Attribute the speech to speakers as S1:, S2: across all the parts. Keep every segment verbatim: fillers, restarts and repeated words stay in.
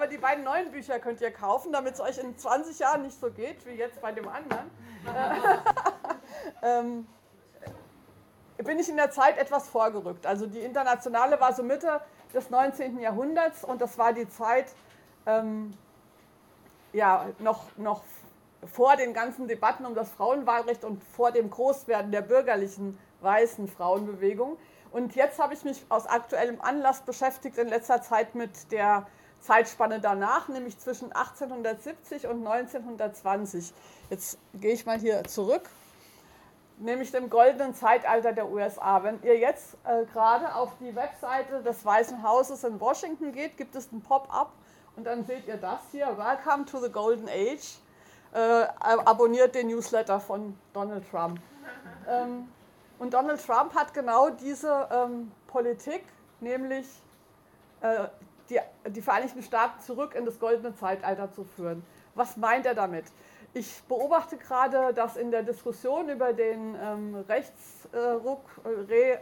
S1: die beiden neuen Bücher könnt ihr kaufen, damit es euch in zwanzig Jahren nicht so geht, wie jetzt bei dem anderen. ähm, bin ich in der Zeit etwas vorgerückt. Also die Internationale war so Mitte des neunzehnten Jahrhunderts und das war die Zeit ähm, ja, noch, noch vor den ganzen Debatten um das Frauenwahlrecht und vor dem Großwerden der bürgerlichen weißen Frauenbewegung. Und jetzt habe ich mich aus aktuellem Anlass beschäftigt in letzter Zeit mit der Zeitspanne danach, nämlich zwischen achtzehnhundertsiebzig und neunzehnhundertzwanzig. Jetzt gehe ich mal hier zurück, nämlich dem goldenen Zeitalter der U S A. Wenn ihr jetzt äh, gerade auf die Webseite des Weißen Hauses in Washington geht, gibt es ein Pop-up und dann seht ihr das hier, Welcome to the Golden Age. Äh, abonniert den Newsletter von Donald Trump. Ähm, und Donald Trump hat genau diese ähm, Politik, nämlich äh, die, die Vereinigten Staaten zurück in das goldene Zeitalter zu führen. Was meint er damit? Ich beobachte gerade, dass in der Diskussion über den ähm, Rechtsruck, äh,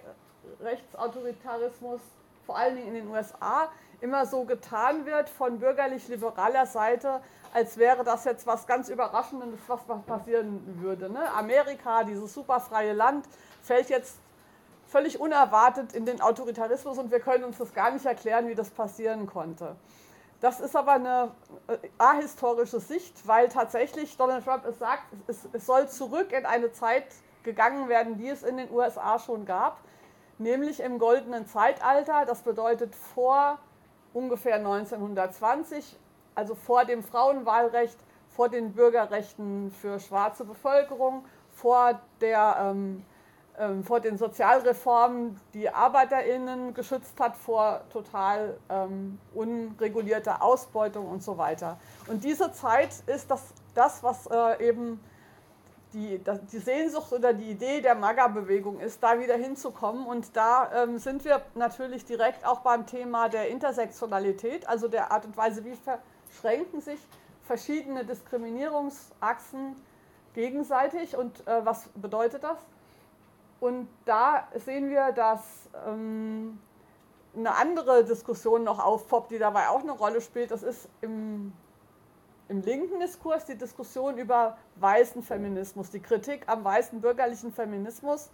S1: Rechtsautoritarismus, vor allen Dingen in den U S A, immer so getan wird von bürgerlich-liberaler Seite, als wäre das jetzt was ganz Überraschendes, was passieren würde. Ne? Amerika, dieses superfreie Land, fällt jetzt völlig unerwartet in den Autoritarismus und wir können uns das gar nicht erklären, wie das passieren konnte. Das ist aber eine ahistorische Sicht, weil tatsächlich Donald Trump es sagt, es, es soll zurück in eine Zeit gegangen werden, die es in den U S A schon gab, nämlich im goldenen Zeitalter. Das bedeutet vor ungefähr neunzehnhundertzwanzig, also vor dem Frauenwahlrecht, vor den Bürgerrechten für schwarze Bevölkerung, vor, der, ähm, ähm, vor den Sozialreformen, die ArbeiterInnen geschützt hat vor total ähm, unregulierter Ausbeutung und so weiter. Und diese Zeit ist das, das was äh, eben die, die Sehnsucht oder die Idee der MAGA-Bewegung ist, da wieder hinzukommen. Und da ähm, sind wir natürlich direkt auch beim Thema der Intersektionalität, also der Art und Weise, wie verschränken sich verschiedene Diskriminierungsachsen gegenseitig und äh, was bedeutet das? Und da sehen wir, dass ähm, eine andere Diskussion noch aufpoppt, die dabei auch eine Rolle spielt. Das ist im Im linken Diskurs die Diskussion über weißen Feminismus, die Kritik am weißen bürgerlichen Feminismus.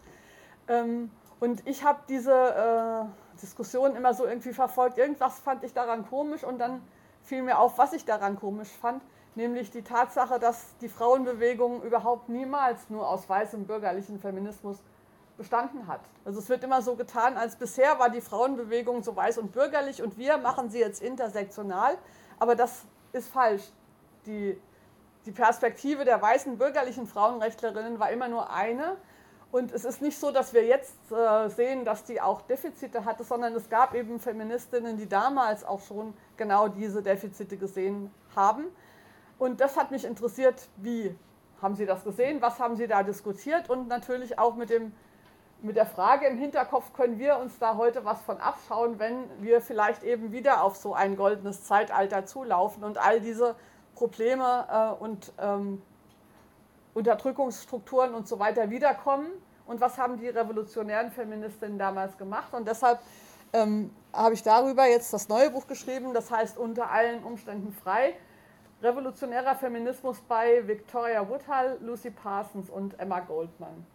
S1: Und ich habe diese äh, Diskussion immer so irgendwie verfolgt. Irgendwas fand ich daran komisch und dann fiel mir auf, was ich daran komisch fand, nämlich die Tatsache, dass die Frauenbewegung überhaupt niemals nur aus weißem bürgerlichen Feminismus bestanden hat. Also es wird immer so getan, als bisher war die Frauenbewegung so weiß und bürgerlich und wir machen sie jetzt intersektional, aber das ist falsch. Die, die Perspektive der weißen bürgerlichen Frauenrechtlerinnen war immer nur eine. Und es ist nicht so, dass wir jetzt äh, sehen, dass die auch Defizite hatte, sondern es gab eben Feministinnen, die damals auch schon genau diese Defizite gesehen haben. Und das hat mich interessiert, wie haben Sie das gesehen, was haben Sie da diskutiert und natürlich auch mit, dem, mit der Frage im Hinterkopf, können wir uns da heute was von abschauen, wenn wir vielleicht eben wieder auf so ein goldenes Zeitalter zulaufen und all diese Probleme äh, und ähm, Unterdrückungsstrukturen und so weiter wiederkommen. Und was haben die revolutionären Feministinnen damals gemacht? Und deshalb ähm, habe ich darüber jetzt das neue Buch geschrieben, das heißt Unter allen Umständen frei. Revolutionärer Feminismus bei Victoria Woodhull, Lucy Parsons und Emma Goldman.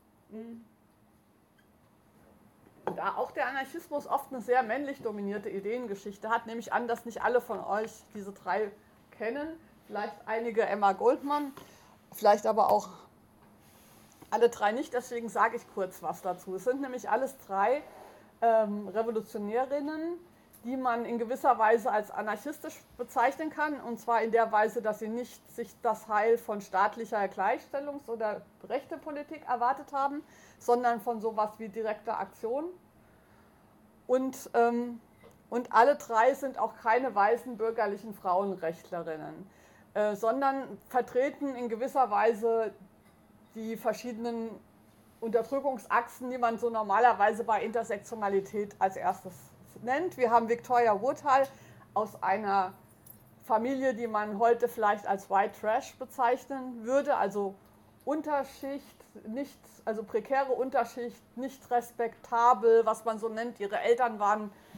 S1: Da auch der Anarchismus oft eine sehr männlich dominierte Ideengeschichte hat, nehme ich an, dass nicht alle von euch diese drei kennen, vielleicht einige Emma Goldman, vielleicht aber auch alle drei nicht, deswegen sage ich kurz was dazu. Es sind nämlich alles drei ähm, Revolutionärinnen, die man in gewisser Weise als anarchistisch bezeichnen kann, und zwar in der Weise, dass sie nicht sich das Heil von staatlicher Gleichstellungs- oder Rechtepolitik erwartet haben, sondern von sowas wie direkter Aktion. Und ähm, Und alle drei sind auch keine weißen bürgerlichen Frauenrechtlerinnen, äh, sondern vertreten in gewisser Weise die verschiedenen Unterdrückungsachsen, die man so normalerweise bei Intersektionalität als erstes nennt. Wir haben Victoria Woodhull aus einer Familie, die man heute vielleicht als White Trash bezeichnen würde, also Unterschicht, nicht, also prekäre Unterschicht, nicht respektabel, was man so nennt. Ihre Eltern waren